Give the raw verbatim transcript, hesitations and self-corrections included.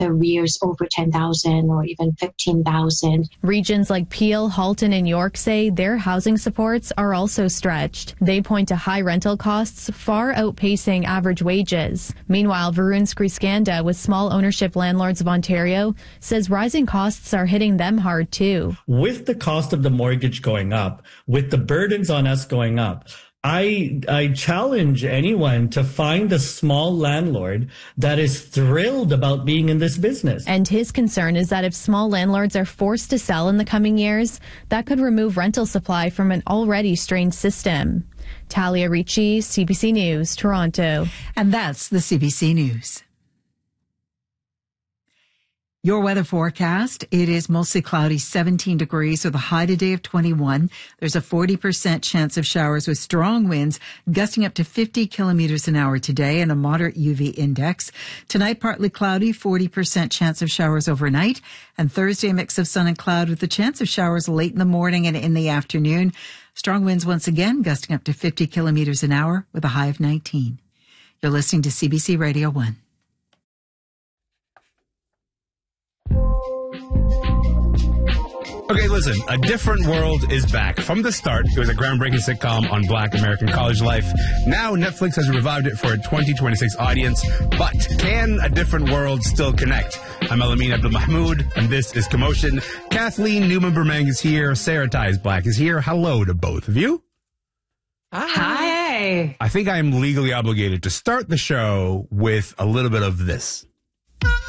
the arrears over ten thousand or even fifteen thousand. Regions like Peel, Halton, and York say their housing supports are also stretched. They point to high rental costs far outpacing average wages. Meanwhile, Varun Skriscanda with Small Ownership Landlords of Ontario says rising costs are hitting them hard too. With the cost of the mortgage going up, with the burdens on us going up, I I challenge anyone to find a small landlord that is thrilled about being in this business. And his concern is that if small landlords are forced to sell in the coming years, that could remove rental supply from an already strained system. Talia Ricci, C B C News, Toronto. And that's the C B C News. Your weather forecast, it is mostly cloudy, seventeen degrees with a high today of twenty-one. There's a forty percent chance of showers with strong winds gusting up to fifty kilometers an hour today and a moderate U V index. Tonight, partly cloudy, forty percent chance of showers overnight. And Thursday, a mix of sun and cloud with the chance of showers late in the morning and in the afternoon. Strong winds once again gusting up to fifty kilometers an hour with a high of nineteen. You're listening to C B C Radio one. Okay, listen, A Different World is back. From the start, it was a groundbreaking sitcom on Black American college life. Now, Netflix has revived it for a twenty twenty-six audience. But can A Different World still connect? I'm Alameen Abdul-Mahmoud, and this is Commotion. Kathleen Newman-Bermang is here. Sarah Ties Black is here. Hello to both of you. Hi. I think I am legally obligated to start the show with a little bit of this.